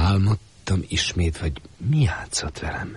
Álmodtam ismét, vagy mi játszott velem?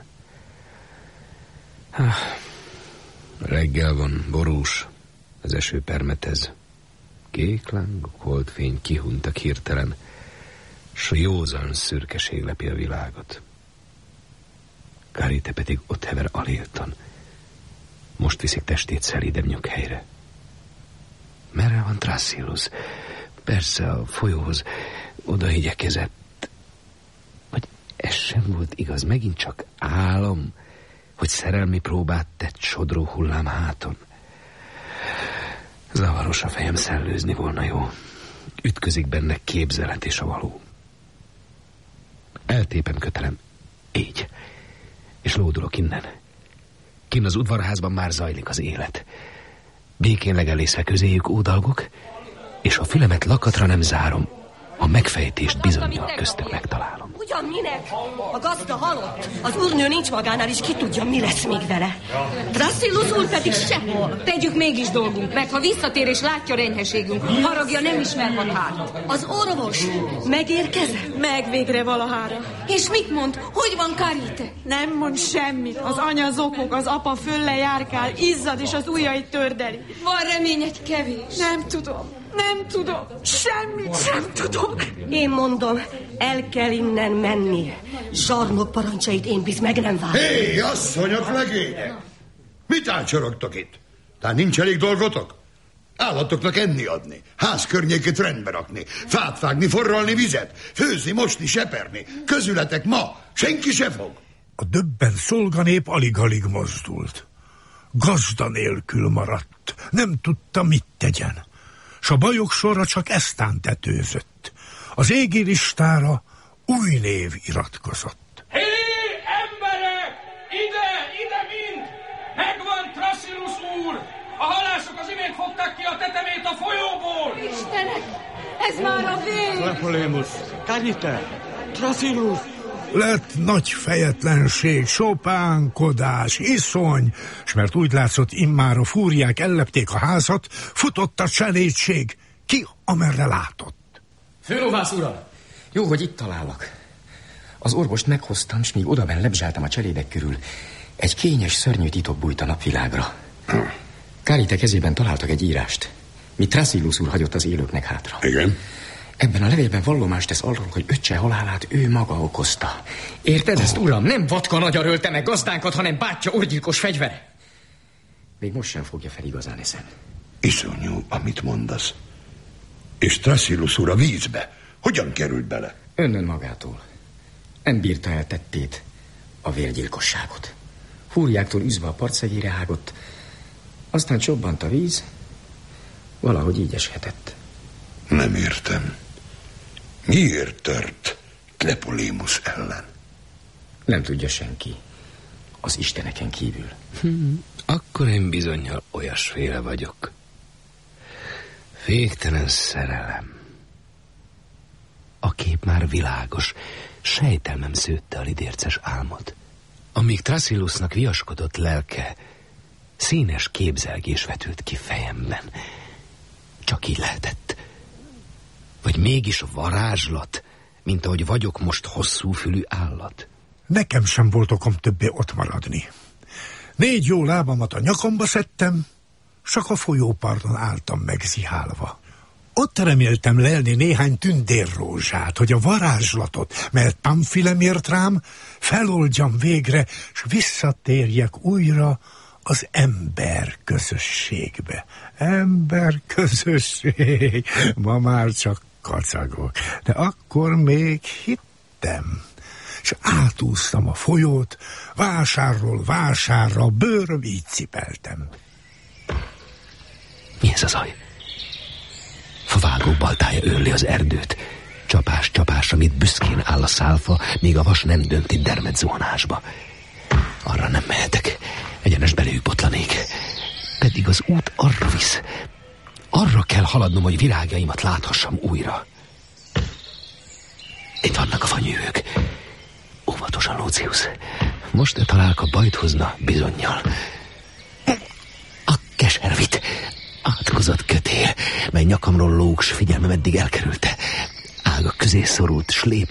Reggel van, borús, az eső permetez. Kék lángok, holdfény kihuntak hirtelen, s józan szürkeség lepi a világot. Karite pedig ott hever aléltan. Most viszik testét szelídebb nyughelyre. Merre van Thrasyllus? Persze a folyóhoz oda igyekezett. Vagy ez sem volt igaz, megint csak álom, hogy szerelmi próbát tett sodró hullám háton. Zavaros a fejem, szellőzni volna jó. Ütközik benne képzelet és a való. Eltépem kötelem, így, és lódulok innen. Kinn az udvarházban már zajlik az élet. Békén legelészve közéjük ódalgok, és a fülemet lakatra nem zárom, a megfejtést bizonnyal köztük megtalálom. Ugyan minek? A gazda halott. Az úrnő nincs magánál, és ki tudja, mi lesz még vele. Thrasyllus úr pedig sehol. Tegyük mégis dolgunk, mert ha visszatér és látja renyheségünk, haragja nem ismer határt. Az orvos megérkezett? Meg végre valahára. És mit mond? Hogy van Karite? Nem mond semmit. Az anya zokog, az apa fölle járkál, izzad és az ujjait tördeli. Van remény, egy kevés. Nem tudom. Semmit sem tudok. Én mondom, el kell innen menni. Zsarnok parancsait én biz meg nem várom. Hé, asszonyok, legények! Mit ácsorogtok itt? Tehát nincs elég dolgotok? Állatoknak enni adni, ház környékét rendbe rakni, fát vágni, forralni vizet, főzni, mosni, seperni. Közületek ma senki se fog. A döbbent szolganép alig-alig mozdult. Gazda nélkül maradt, nem tudta, mit tegyen. S a bajok sorra csak eztán tetőzött. Az égi listára új név iratkozott. Hé, emberek! Ide mind! Megvan Thrasyllus úr! A halászok az imént fogták ki a tetemét a folyóból! Istenek, ez már a vég! Tlepolemus, Karite, Thrasyllus! Lett nagy fejetlenség, sopánkodás, iszony, s mert úgy látszott, immár a fúriák ellepték a házat, futott a cselédség, ki amerre látott. Főlovász uram, jó, hogy itt talállak. Az orvost meghoztam, s míg odabenn lebzsáltam a cselédek körül, egy kényes, szörnyű titok bújt a napvilágra. Karite kezében találtak egy írást, mit Thrasyllus úr hagyott az élőknek hátra. Igen. Ebben a levélben vallomást tesz arról, hogy öccse halálát ő maga okozta. Érted ezt, uram? Nem vatka magyar ölte meg gazdánkat, hanem bátyja orgyilkos fegyvere. Még most sem fogja fel igazán eszem. Iszonyú, amit mondasz. És Thrasyllus úr a vízbe hogyan került bele? Önnön magától. Nem bírta el tettét, a vérgyilkosságot. Fúriáktól üzve a partszegére hágott, aztán csobbant a víz, valahogy így eshetett. Nem értem. Miért tört Tlepolemus ellen? Nem tudja senki. Az isteneken kívül. Akkor én bizonnyal olyasféle vagyok. Féktelen szerelem. A kép már világos, sejtelmem szőtte a lidérces álmot. Amíg Thrasyllusnak viaskodott lelke, színes képzelgés vetült ki fejemben. Csak így lehetett. Vagy mégis varázslat, mint ahogy vagyok most hosszúfülű állat. Nekem sem volt okom többé ott maradni. 4 jó lábamat a nyakamba szedtem, csak a folyóparton álltam megzihálva. Ott reméltem lelni néhány tündérrózsát, hogy a varázslatot, melyet Pamfile mért rám, feloldjam végre, s visszatérjek újra az ember közösségbe. Ember közösség, ma már csak kacagok, de akkor még hittem. És átúztam a folyót, vásárról vásárra, bőröm így cipeltem. Mi ez a zaj? Favágó baltája őrli az erdőt. Csapás csapásra, amit büszkén áll a szálfa, míg a vas nem dönti dermed zuhanásba. Arra nem mehetek, egyenes beléjük botlanék. Pedig az út arra visz. Arra kell haladnom, hogy virágjaimat láthassam újra. Itt vannak a fanyűvők. Óvatosan, Lucius. Most a találka bajt hozna bizonnyal. A keservit, átkozott kötél, mely nyakamról lóg, s figyelmem eddig elkerülte. Ágak közé szorult, slép